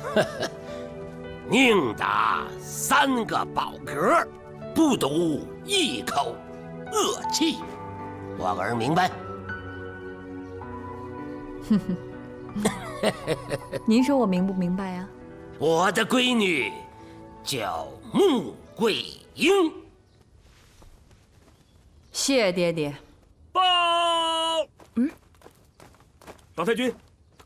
宁打3个饱嗝，不赌1口恶气。我儿明白？ 哼哼，您说我明不明白呀？ 我的闺女叫穆桂英。 谢爹爹。 报。老太君。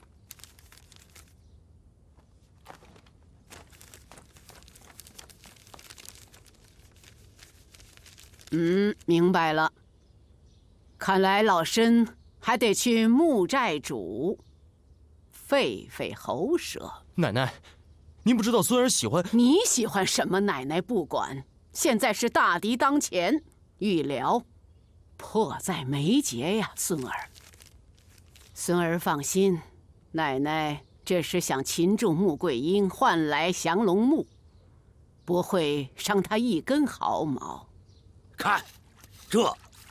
明白了。看来老身还得去穆寨主费喉舌。 奶奶，您不知道孙儿喜欢…… 你喜欢什么？奶奶不管。现在是大敌当前，预疗迫在眉睫呀，孙儿。孙儿放心，奶奶这是想擒住穆桂英，换来降龙木，不会伤她一根毫毛。 看，这，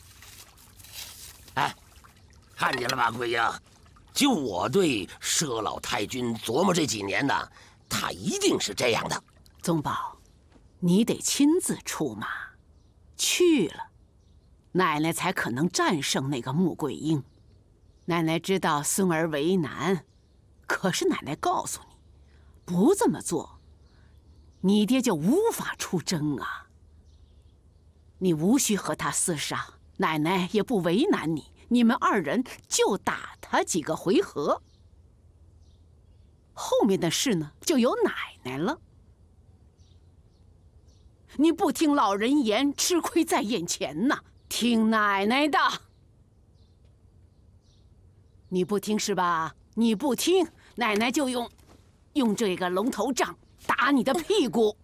哎，看见了吧，桂英？就我对佘老太君琢磨这几年呢，他一定是这样的。 宗保，你得亲自出马，去了，奶奶才可能战胜那个穆桂英。奶奶知道孙儿为难，可是奶奶告诉你，不这么做，你爹就无法出征啊。你无需和他厮杀，奶奶也不为难你，你们2人就打他几个回合。后面的事呢，就由奶奶了。你不听老人言，吃亏在眼前呐，听奶奶的。你不听是吧？你不听，奶奶就用这个龙头杖打你的屁股。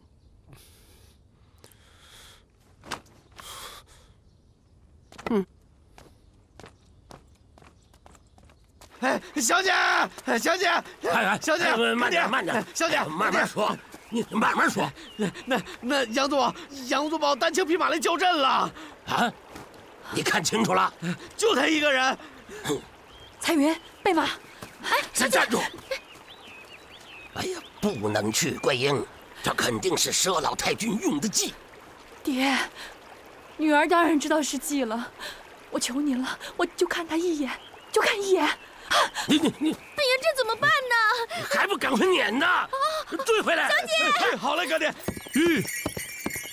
哎，小姐，小姐，小姐， 慢点，慢点， 小姐， 慢慢说，你慢慢说。 那杨宗保单枪匹马来交阵了。 啊？你看清楚了？ 就他一个人。 彩云，备马。 哎，先站住！哎呀，不能去，桂英，这肯定是佘老太君用的计。 爹，女儿当然知道是计了，我求您了，我就看他一眼，就看一眼。 你， 哎呀，这怎么办呢？ 还不赶快撵呢！追回来！ 小姐， 好嘞，哥爹。